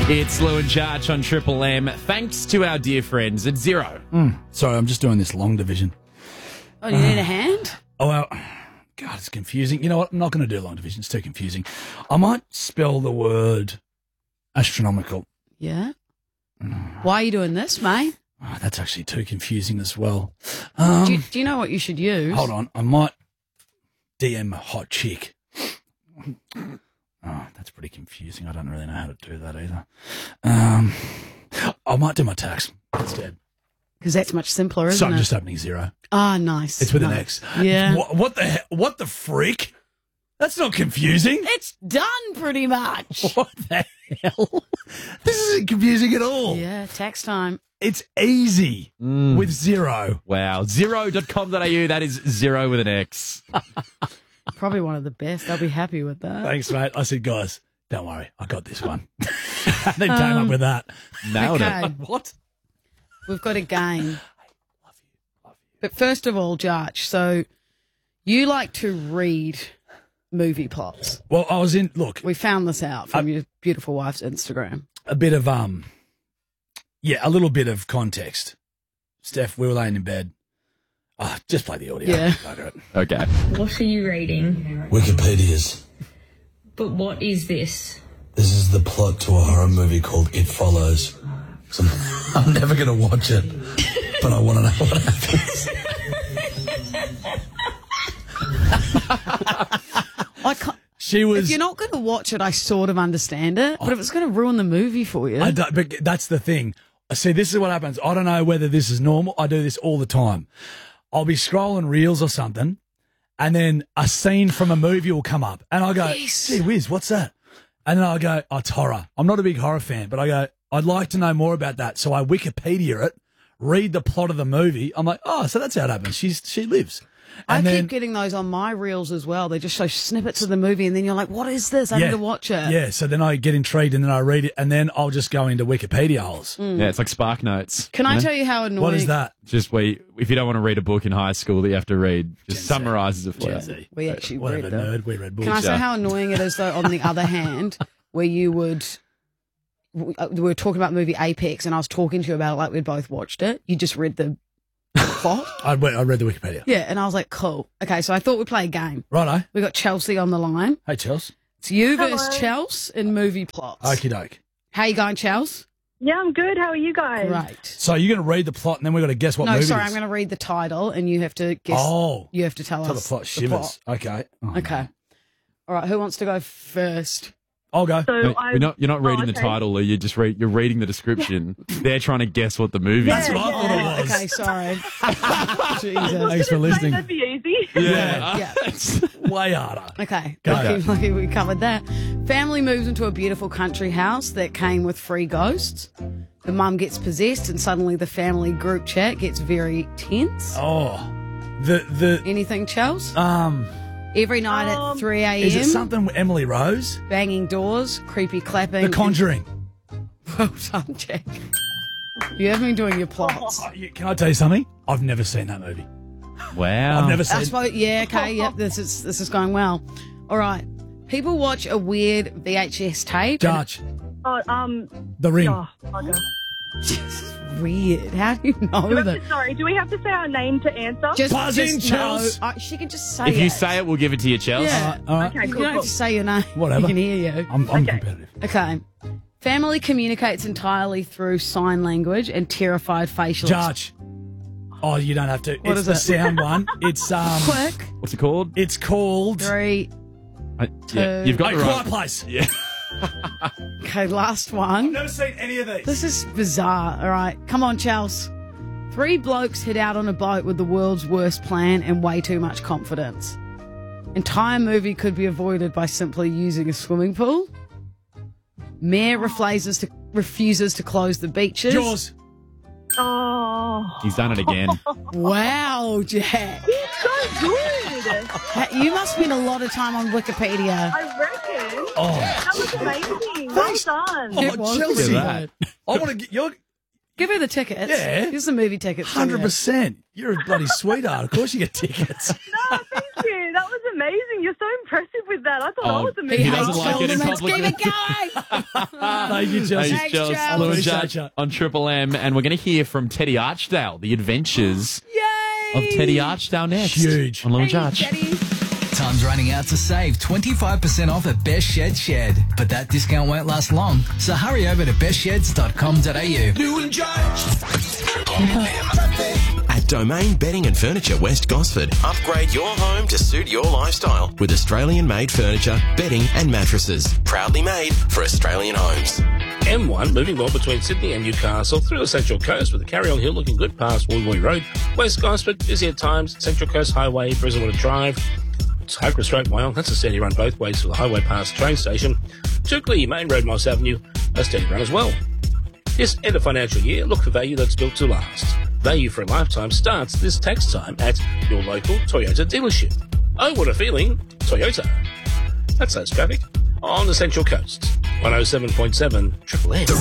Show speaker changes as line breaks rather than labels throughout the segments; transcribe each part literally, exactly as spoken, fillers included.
It's Lou and Jarch on Triple M. Thanks to our dear friends at Zero.
Mm. Sorry, I'm just doing this long division.
Oh, you need a hand?
Oh, well, God, it's confusing. You know what? I'm not going to do long division. It's too confusing. I might spell the word astronomical.
Yeah. Why are you doing this, mate?
Oh, that's actually too confusing as well. Um,
do, you, do you know what you should use?
Hold on. I might D M a hot chick. Oh, that's pretty confusing. I don't really know how to do that either. Um, I might do my tax instead.
Because that's much simpler, isn't
so I'm
it?
just opening Zero.
Ah, nice.
It's with
no.
an X.
Yeah.
What, what the he- What the freak? That's not confusing.
It's done pretty much.
What the hell? This isn't confusing at all.
Yeah, tax time.
It's easy
Mm.
with Zero.
Wow. Zero dot com dot a u. That is Zero with an X.
Probably one of the best. I'll be happy with that.
Thanks, mate. I said, guys, don't worry. I got this one. They came
Um,
up with that.
Nailed
okay.
it.
What?
We've got a game. But first of all, Jarch, so you like to read movie plots.
Well, I was in, look,
We found this out from
Uh,
your beautiful wife's Instagram.
a bit of, um, yeah, a little bit of context. Steph, we were laying in bed. Oh, just play the audio.
Yeah.
Bugger it.
Okay.
What are you reading?
Wikipedia's.
But what is this?
This is the plot to a horror movie called It Follows. So I'm, I'm never going to watch it, but I want to know what happens.
I can't,
She was.
if you're not going to watch it, I sort of understand it. But if it's going to ruin the movie for you.
I don't, but that's the thing. See, this is what happens. I don't know whether this is normal. I do this all the time. I'll be scrolling reels or something, and then a scene from a movie will come up, and I go,
Yes.
gee whiz, what's that? And then I go, oh, it's horror. I'm not a big horror fan, but I go, I'd like to know more about that. So I Wikipedia it, read the plot of the movie. I'm like, oh, so that's how it happens. She's She lives.
I
And then,
keep getting those on my reels as well. They just show snippets of the movie, and then you're like, what is this? I
yeah,
need to watch it.
Yeah, so then I get intrigued, and then I read it, and then I'll just go into Wikipedia holes.
Mm.
Yeah, it's like Spark Notes.
Can I
you know?
tell you how annoying...
What is that?
Just where you, if you don't want to read a book in high school that you have to read, just
Gen Z.
summarises it for
Gen
you.
Z.
We actually
Whatever,
read it.
nerd. We read books.
Can I say
Yeah.
how annoying it is, though, on the other hand, where you would... We we were talking about the movie Apex, and I was talking to you about it like we'd both watched it. You just read the plot.
I, read- I read the Wikipedia.
Yeah, and I was like, cool. Okay, so I thought we'd play a game.
Righto.
We got Chelsea on the line.
Hey, Chels.
It's you
Hello.
versus Chels in movie plots.
Okie doke.
How you going, Chels?
Yeah, I'm good. How are you guys?
Great.
So you're going to read the plot, and then we've got to guess what
no,
movie
sorry,
it
I'm
is.
going to read the title, and you have to guess.
Oh.
You have to tell
Tell the
us
plot shivers. Okay. Oh,
Okay. All right, who wants to go first?
I'll go.
So
No,
I,
you're not, you're not reading
oh,
the
okay.
title, Lou. You're just read, you're reading the description. They're trying to guess what the movie
That's
is.
what I thought it was.
Okay, sorry. Jesus.
Thanks for listening.
That'd be easy.
Yeah.
Yeah.
Way harder.
Okay,
Go.
lucky, lucky we covered that. Family moves into a beautiful country house that came with free ghosts. The mum gets possessed, and suddenly the family group chat gets very tense.
Oh. The, the,
Anything, Chels?
um,
Every night
Um,
at three a.m.
is it something with Emily Rose?
Banging doors, creepy clapping.
The Conjuring.
and- Well done, Jack. You have been doing your plots.
Oh, you- Can I tell you something? I've never seen that movie.
Wow.
I've never
I
seen
suppose, yeah, okay, yep, this is this is going well. All right. People watch a weird V H S tape. and
Judge.
Oh, um,
The Ring.
oh, bugger.
It's weird. How do you know
Do we have
that?
to- sorry, do we have to say our name to answer?
Just,
Buzzing,
just no.
Chels.
Uh, she can just say
If
it.
you say it, we'll give it to you, Chels.
Yeah.
All right.
okay,
You
cool,
don't
cool.
have to say your name.
Whatever.
We can hear you.
I'm, I'm
Okay.
competitive.
Okay. Family communicates entirely through sign language and terrified facial
Judge. Oh, you don't have to.
What
it's
is
the
it?
sound one. It's um.
Quick.
What's it called?
It's called.
Three.
I, yeah, you've got
A
the
Quiet
right.
Place.
Yeah.
Okay, last one.
Never seen any of these.
This is bizarre. All right. Come on, Chels. Three blokes head out on a boat with the world's worst plan and way too much confidence. Entire movie could be avoided by simply using a swimming pool. Mayor refuses to, refuses to close the beaches.
Jaws.
Oh,
He's done it again.
Wow, Jack.
it's so good.
Ha- You must spend a lot of time on Wikipedia.
I reckon.
Oh.
That was amazing.
Thanks.
Well done.
Oh,
It was
Chelsea.
pretty
that.
good.
I want to get your
Give her the tickets.
Yeah.
Here's the movie tickets. for you.
hundred percent. You're a bloody sweetheart. Of course you get tickets.
No, thank you. That was amazing. You're so impressive with that. I thought I
Oh,
was
he
amazing.
doesn't like it in
Let's
public.
keep it going.
Thank you, Chelsea.
Thanks, Chels.
Chels.
Lou and
Appreciate
Judge
ya.
on Triple M, and we're going to hear from Teddy Archdale, the adventures
Yay!
of Teddy Archdale next.
Huge.
On Lou and
Hey,
Judge.
Teddy.
Time's running out to save twenty-five percent off at Best Shed Shed. But that discount won't last long, so hurry over to best sheds dot com dot a u.
Lou and Judge. At Domain Bedding and Furniture West Gosford, upgrade your home to suit your lifestyle with Australian-made furniture, bedding and mattresses. Proudly made for Australian homes.
M one moving well between Sydney and Newcastle through the Central Coast with the Carry-On Hill looking good past Woolwich Road. West Gosford, busy at times, Central Coast Highway, Brisbane Drive. Hacra Road, Wyong, that's a steady run both ways for the highway past the train station. Tookley, Main Road, Moss Avenue, a steady run as well. This end of financial year, look for value that's built to last. Value for a lifetime starts this tax time at your local Toyota dealership. Oh, what a feeling, Toyota. That's those traffic on the Central Coast. one oh seven point seven Triple M.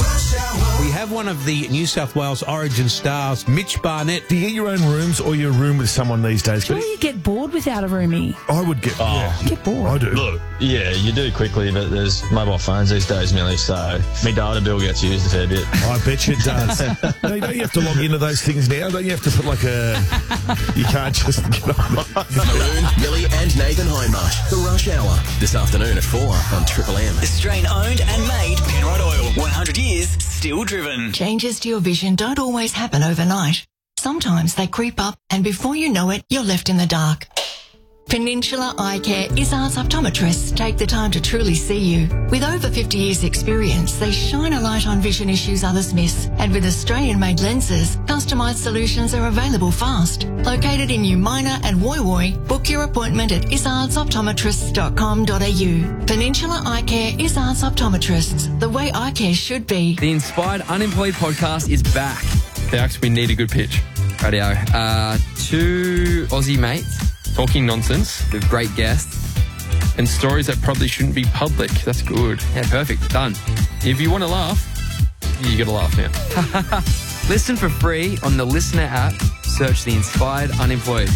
We have one of the New South Wales Origin stars, Mitch Barnett.
Do you get your own rooms or your room with someone these days?
Sure, you get bored without a roomie.
I would get.
Oh,
yeah.
get bored.
I do.
Look, yeah, you do quickly, but there's mobile phones these days, Millie, so my data bill gets used a fair bit.
I bet you it does. No, don't you have to log into those things now? Don't you have to put like a... You can't just get on
Maroon, Millie and Nathan Hindmarsh. The Rush Hour. This afternoon at four on Triple M.
Australian owned and made Penrite Oil. one hundred years, still driven.
Changes to your vision don't always happen overnight. Sometimes they creep up and before you know it, you're left in the dark. Peninsula Eye Care Izzard's optometrists take the time to truly see you. With over fifty years experience, they shine a light on vision issues others miss. And with Australian-made lenses, customised solutions are available fast. Located in Umina and Woy Woy, book your appointment at izzards optometrists dot com dot a u. Peninsula Eye Care Izzard's optometrists, the way eye care should be.
The Inspired Unemployed podcast is back. Thanks, we need a good pitch. Radio. Uh, two Aussie mates talking nonsense with great guests and stories that probably shouldn't be public. That's good. Yeah, perfect. Done. If you want to laugh, you got to laugh now. Listen for free on the Listener app. Search The Inspired Unemployed.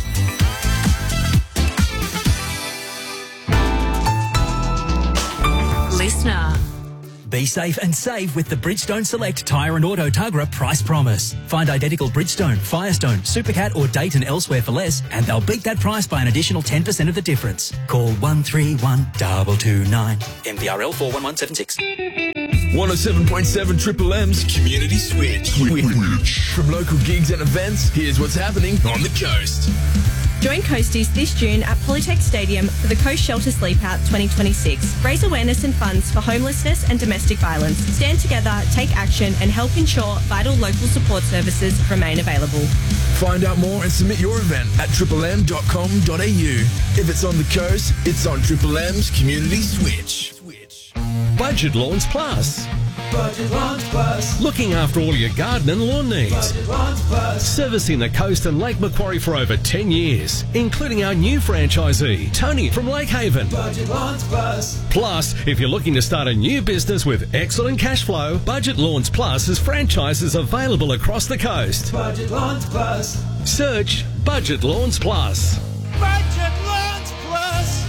Listener.
Be safe and save with the Bridgestone Select Tyre and Auto Tuggerah Price Promise. Find identical Bridgestone, Firestone, Supercat or Dayton elsewhere for less and they'll beat that price by an additional ten percent of the difference. Call one three one, two two nine. M P R L four one one seven six.
one oh seven point seven Triple M's Community Switch. From local gigs and events, here's what's happening on the coast.
Join Coasties this June at Polytech Stadium for the Coast Shelter Sleep Out twenty twenty-six. Raise awareness and funds for homelessness and domestic violence. Stand together, take action and help ensure vital local support services remain available.
Find out more and submit your event at triple m dot com dot a u. If it's on the coast, it's on Triple M's Community Switch.
Budget Lawns Plus.
Budget Lawns Plus.
Looking after all your garden and lawn needs.
Budget Lawns Plus.
Servicing the coast and Lake Macquarie for over ten years, including our new franchisee, Tony from Lake Haven.
Budget Lawns Plus.
Plus, if you're looking to start a new business with excellent cash flow, Budget Lawns Plus has franchises available across the coast.
Budget Lawns Plus.
Search Budget Lawns Plus.
Budget Lawns Plus.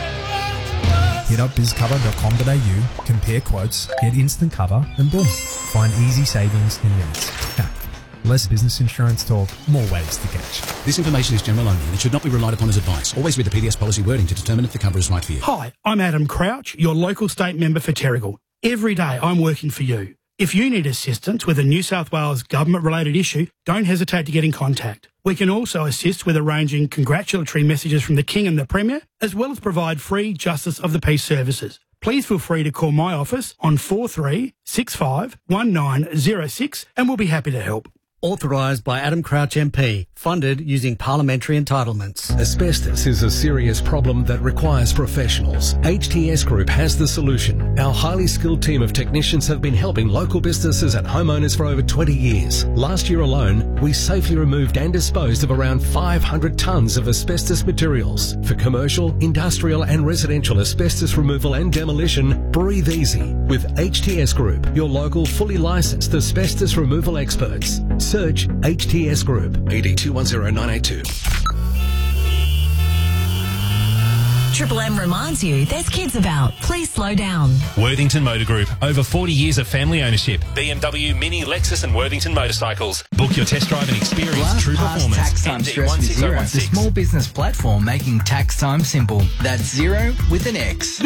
Hit up biz cover dot com dot a u, compare quotes, get instant cover, and boom, find easy savings in minutes. Less business insurance talk, more ways to catch.
This information is general only and it should not be relied upon as advice. Always read the P D S policy wording to determine if the cover is right for you.
Hi, I'm Adam Crouch, your local state member for Terrigal. Every day I'm working for you. If you need assistance with a New South Wales government-related issue, don't hesitate to get in contact. We can also assist with arranging congratulatory messages from the King and the Premier, as well as provide free Justice of the Peace services. Please feel free to call my office on four three six five one nine zero six and we'll be happy to help.
Authorised by Adam Crouch M P. Funded using parliamentary entitlements.
Asbestos is a serious problem that requires professionals. H T S Group has the solution. Our highly skilled team of technicians have been helping local businesses and homeowners for over twenty years. Last year alone, we safely removed and disposed of around five hundred tonnes of asbestos materials. For commercial, industrial and residential asbestos removal and demolition, breathe easy with H T S Group, your local fully licensed asbestos removal experts. Search H T S Group. eight eight two one zero nine eight two.
Triple M reminds you there's kids about. Please slow down.
Worthington Motor Group. Over forty years of family ownership. B M W, Mini, Lexus and Worthington Motorcycles. Book your test drive and experience
Blast
true
past
performance.
tax time
M D
stress
one
with
six zero
Xero,
one
the
six.
small business platform making tax time simple. That's Xero with an X.